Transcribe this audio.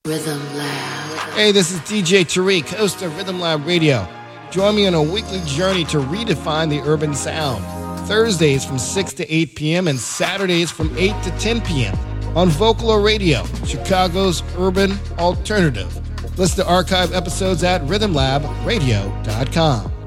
Rhythm Lab. Hey, this is DJ Tariq, host of Rhythm Lab Radio. Join me on a weekly journey to redefine the urban sound. Thursdays from 6 to 8 p.m. and Saturdays from 8 to 10 p.m. on Vocalo Radio, Chicago's urban alternative. Listen to archive episodes at rhythmlabradio.com.